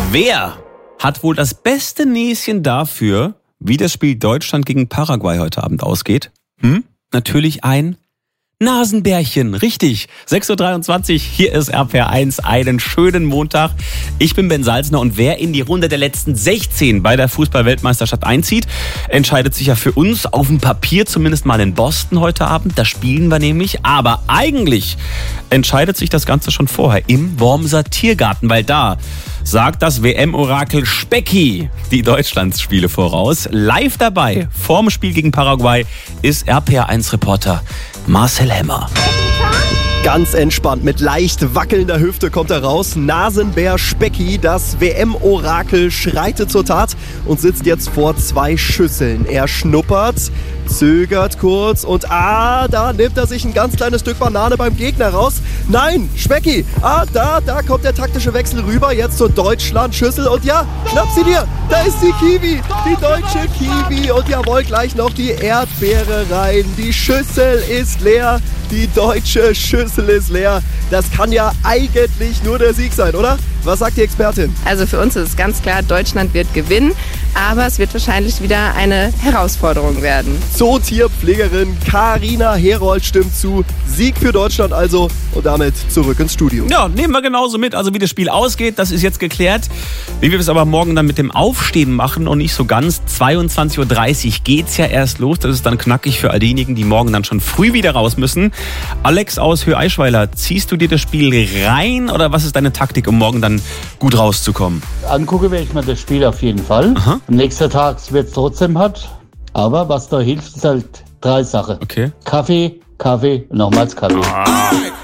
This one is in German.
Wer hat wohl das beste Näschen dafür, wie das Spiel Deutschland gegen Paraguay heute Abend ausgeht? Natürlich ein Nasenbärchen, richtig. 6.23 Uhr, hier ist RPR1, einen schönen Montag. Ich bin Ben Salzner und wer in die Runde der letzten 16 bei der Fußball-Weltmeisterschaft einzieht, entscheidet sich ja für uns auf dem Papier zumindest mal in Boston heute Abend. Da spielen wir nämlich, aber eigentlich entscheidet sich das Ganze schon vorher im Wormser Tiergarten, weil da sagt das WM-Orakel Specki die Deutschlandsspiele voraus. Live dabei vorm Spiel gegen Paraguay ist RPR1-Reporter Marcel Hemmer. Ganz entspannt, mit leicht wackelnder Hüfte kommt er raus. Nasenbär Specki, das WM-Orakel, schreitet zur Tat und sitzt jetzt vor 2 Schüsseln. Er schnuppert, zögert kurz und da nimmt er sich ein ganz kleines Stück Banane beim Gegner raus. Nein, Specki, da kommt der taktische Wechsel rüber, jetzt zur Deutschland-Schüssel und ja, schnapp sie dir, da ist die Kiwi, die deutsche Kiwi und jawohl, gleich noch die Erdbeere rein. Die Schüssel ist leer, die deutsche Schüssel ist leer. Das kann ja eigentlich nur der Sieg sein, oder? Was sagt die Expertin? Also für uns ist es ganz klar, Deutschland wird gewinnen, aber es wird wahrscheinlich wieder eine Herausforderung werden. Zootierpflegerin Carina Herold stimmt zu. Sieg für Deutschland also und damit zurück ins Studio. Ja, nehmen wir genauso mit. Also wie das Spiel ausgeht, das ist jetzt geklärt. Wie wir es aber morgen dann mit dem Aufstehen machen und nicht so ganz. 22.30 Uhr geht's ja erst los. Das ist dann knackig für all diejenigen, die morgen dann schon früh wieder raus müssen. Alex aus Höhe-Eichweiler, ziehst du dir das Spiel rein oder was ist deine Taktik, um morgen dann gut rauszukommen? Angucken werde ich mir das Spiel auf jeden Fall. Aha. Am nächsten Tag wird es trotzdem hart. Aber was da hilft, ist halt 3 Sachen. Okay. Kaffee und nochmals Kaffee.